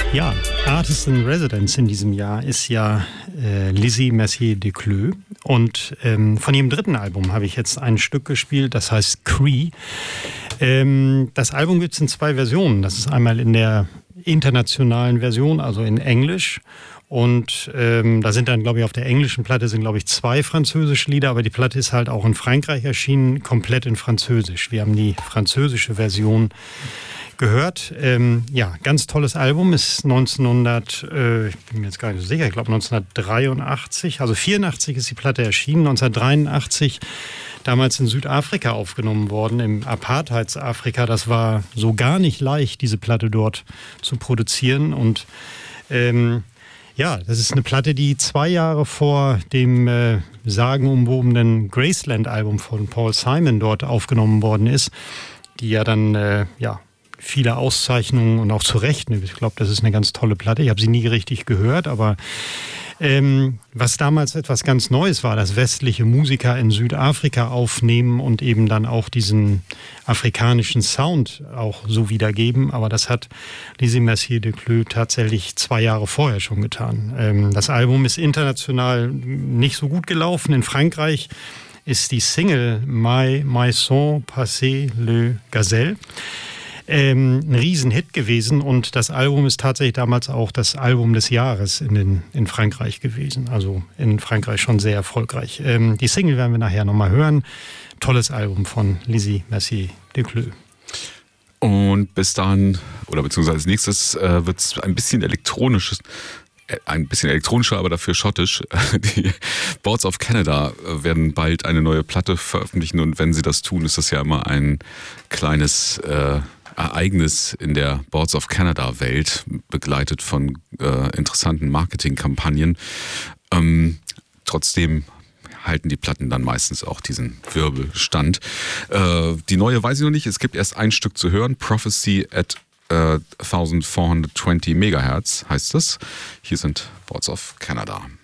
Ja, Artist in Residence in diesem Jahr ist ja Lizzie Messier-Decleux. Und von ihrem dritten Album habe ich jetzt ein Stück gespielt, das heißt Cree. Das Album gibt es in 2 Versionen. Das ist einmal in der internationalen Version, also in Englisch. Und da sind dann, glaube ich, auf der englischen Platte sind, glaube ich, 2 französische Lieder, aber die Platte ist halt auch in Frankreich erschienen, komplett in Französisch. Wir haben die französische Version gehört. Ja, ganz tolles Album, ist 1900, ich bin mir jetzt gar nicht so sicher, ich glaube 1983, also 84 ist die Platte erschienen, 1983 damals in Südafrika aufgenommen worden, im Apartheidsafrika. Das war so gar nicht leicht, diese Platte dort zu produzieren. Und ja, das ist eine Platte, die 2 Jahre vor dem sagenumwobenen Graceland-Album von Paul Simon dort aufgenommen worden ist, die ja dann, ja, viele Auszeichnungen und auch zu Recht. Ich glaube, das ist eine ganz tolle Platte. Ich habe sie nie richtig gehört, aber was damals etwas ganz Neues war, dass westliche Musiker in Südafrika aufnehmen und eben dann auch diesen afrikanischen Sound auch so wiedergeben. Aber das hat Lizzie Messier-Decleux tatsächlich 2 Jahre vorher schon getan. Das Album ist international nicht so gut gelaufen. In Frankreich ist die Single My Son Passé le Gazelle ein Riesenhit gewesen, und das Album ist tatsächlich damals auch das Album des Jahres in Frankreich gewesen. Also in Frankreich schon sehr erfolgreich. Die Single werden wir nachher nochmal hören. Tolles Album von Lizzie Messier-Decleux. Und bis dahin, oder beziehungsweise als nächstes wird es ein bisschen elektronischer, aber dafür schottisch. Die Boards of Canada werden bald eine neue Platte veröffentlichen, und wenn sie das tun, ist das ja immer ein kleines Ereignis in der Boards of Canada-Welt, begleitet von interessanten Marketingkampagnen. Trotzdem halten die Platten dann meistens auch diesen Wirbel stand. Die neue weiß ich noch nicht, es gibt erst ein Stück zu hören, Prophecy at 1420 Megahertz heißt es. Hier sind Boards of Canada.